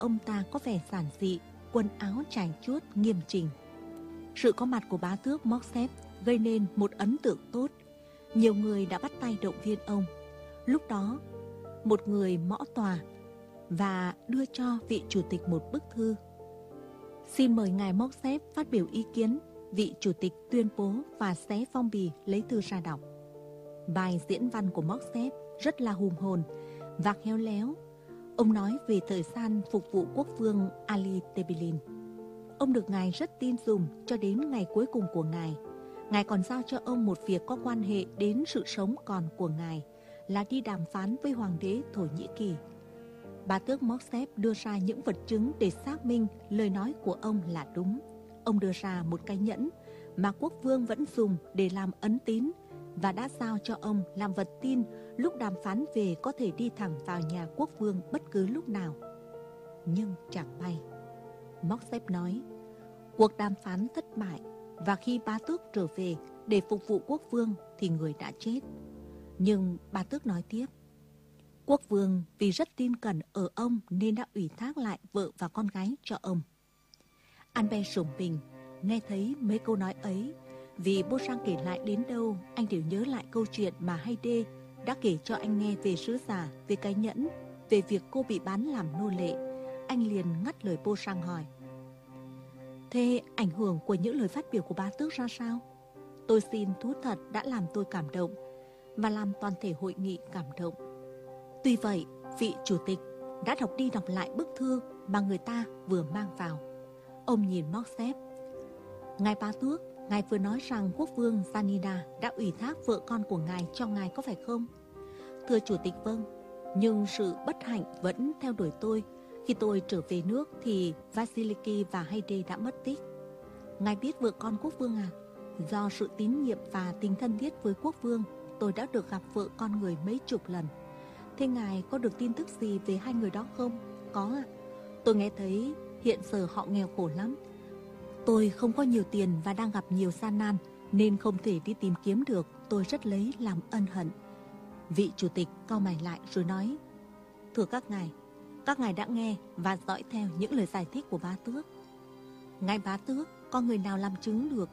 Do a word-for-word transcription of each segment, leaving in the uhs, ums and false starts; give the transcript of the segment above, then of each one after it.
ông ta có vẻ giản dị, quần áo trải chuốt nghiêm chỉnh. Sự có mặt của bá tước Morcerf gây nên một ấn tượng tốt. Nhiều người đã bắt tay động viên ông. Lúc đó, một người mõ tòa và đưa cho vị chủ tịch một bức thư. Xin mời ngài Morcerf phát biểu ý kiến. Vị chủ tịch tuyên bố và xé phong bì lấy thư ra đọc. Bài diễn văn của Morcerf rất là hùng hồn và khéo léo. Ông nói về thời gian phục vụ quốc vương Ali Tebelin. Ông được ngài rất tin dùng cho đến ngày cuối cùng của ngài. Ngài còn giao cho ông một việc có quan hệ đến sự sống còn của ngài, là đi đàm phán với hoàng đế Thổ Nhĩ Kỳ. Bá tước Morcerf đưa ra những vật chứng để xác minh lời nói của ông là đúng. Ông đưa ra một cái nhẫn mà quốc vương vẫn dùng để làm ấn tín và đã giao cho ông làm vật tin lúc đàm phán về có thể đi thẳng vào nhà quốc vương bất cứ lúc nào. Nhưng chẳng may, Morcerf nói, cuộc đàm phán thất bại và khi bá tước trở về để phục vụ quốc vương thì người đã chết. Nhưng bá tước nói tiếp, quốc vương vì rất tin cẩn ở ông nên đã ủy thác lại vợ và con gái cho ông. Albert sủng mình nghe thấy mấy câu nói ấy, vì Beauchamp kể lại đến đâu anh đều nhớ lại câu chuyện mà Haydée đã kể cho anh nghe về sứ giả, về cái nhẫn, về việc cô bị bán làm nô lệ. Anh liền ngắt lời Beauchamp hỏi, thế ảnh hưởng của những lời phát biểu của bá tước ra sao? Tôi xin thú thật đã làm tôi cảm động và làm toàn thể hội nghị cảm động. Tuy vậy, vị chủ tịch đã đọc đi đọc lại bức thư mà người ta vừa mang vào. Ông nhìn Morcerf. Ngài bá tước, ngài vừa nói rằng quốc vương Janina đã ủy thác vợ con của ngài cho ngài có phải không? Thưa chủ tịch, vâng. Nhưng sự bất hạnh vẫn theo đuổi tôi. Khi tôi trở về nước thì Vasiliki và Haydée đã mất tích. Ngài biết vợ con quốc vương à? Do sự tín nhiệm và tình thân thiết với quốc vương, tôi đã được gặp vợ con người mấy chục lần. Thế ngài có được tin tức gì về hai người đó không? Có ạ. Tôi nghe thấy hiện giờ họ nghèo khổ lắm. Tôi không có nhiều tiền và đang gặp nhiều gian nan nên không thể đi tìm kiếm được. Tôi rất lấy làm ân hận. Vị chủ tịch cau mày lại rồi nói, thưa các ngài, các ngài đã nghe và dõi theo những lời giải thích của bá tước. Ngài bá tước, có người nào làm chứng được?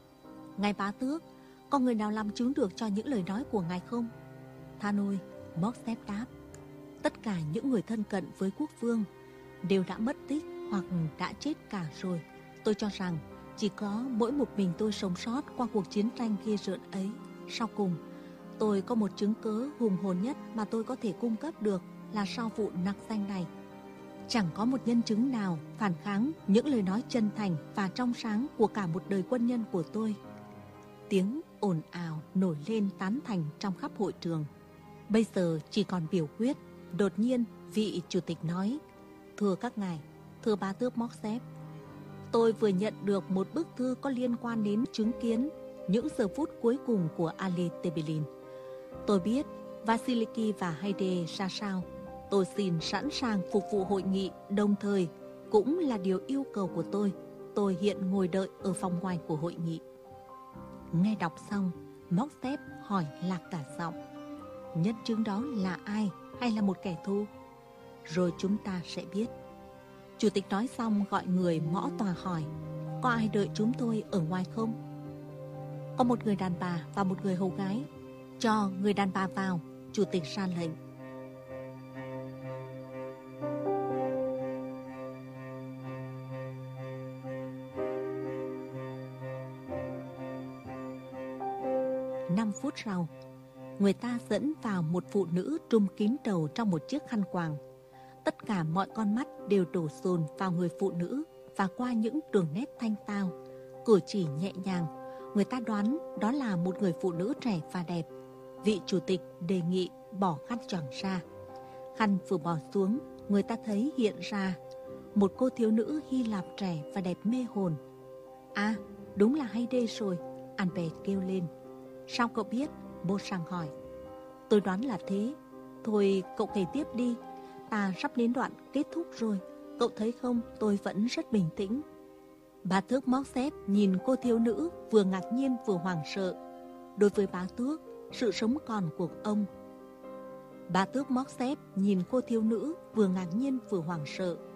Ngài bá tước, có người nào làm chứng được cho những lời nói của ngài không? Than ôi, Morcerf đáp, tất cả những người thân cận với quốc vương đều đã mất tích hoặc đã chết cả rồi. Tôi cho rằng chỉ có mỗi một mình tôi sống sót qua cuộc chiến tranh ghê rợn ấy. Sau cùng, tôi có một chứng cớ hùng hồn nhất mà tôi có thể cung cấp được là sau vụ nặc danh này. Chẳng có một nhân chứng nào phản kháng những lời nói chân thành và trong sáng của cả một đời quân nhân của tôi. Tiếng ồn ào nổi lên tán thành trong khắp hội trường. Bây giờ chỉ còn biểu quyết. Đột nhiên vị chủ tịch nói, thưa các ngài, thưa bá tước Morcerf, tôi vừa nhận được một bức thư có liên quan đến chứng kiến những giờ phút cuối cùng của Ali Tebelin. Tôi biết Vasiliki và Haydée ra sao. Tôi xin sẵn sàng phục vụ hội nghị, đồng thời cũng là điều yêu cầu của tôi. Tôi hiện ngồi đợi ở phòng ngoài của hội nghị. Nghe đọc xong, Morcerf hỏi lạc cả giọng, nhân chứng đó là ai hay là một kẻ thù? Rồi chúng ta sẽ biết. Chủ tịch nói xong gọi người mõ tòa hỏi, có ai đợi chúng tôi ở ngoài không? Có một người đàn bà và một người hầu gái. Cho người đàn bà vào, chủ tịch ra lệnh. Năm phút sau, người ta dẫn vào một phụ nữ trùm kín đầu trong một chiếc khăn quàng. Tất cả mọi con mắt đều đổ dồn vào người phụ nữ và qua những đường nét thanh tao, cử chỉ nhẹ nhàng, người ta đoán đó là một người phụ nữ trẻ và đẹp. Vị chủ tịch đề nghị bỏ khăn choàng ra. Khăn vừa bỏ xuống, người ta thấy hiện ra một cô thiếu nữ Hy Lạp trẻ và đẹp mê hồn. À, đúng là Haydée rồi, Albert kêu lên. Sao cậu biết? Beauchamp hỏi. Tôi đoán là thế. Thôi cậu kể tiếp đi. Ta sắp đến đoạn kết thúc rồi. Cậu thấy không, tôi vẫn rất bình tĩnh. Bá tước Morcerf nhìn cô thiếu nữ vừa ngạc nhiên vừa hoảng sợ. Đối với bá tước, sự sống còn của ông. Bá tước Morcerf nhìn cô thiếu nữ vừa ngạc nhiên vừa hoảng sợ.